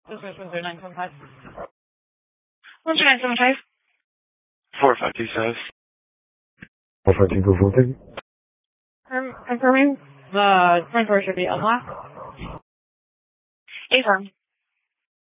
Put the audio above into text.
This is 10975. 10975. 4525. 4525. Confirming the front door should be unlocked. Affirm.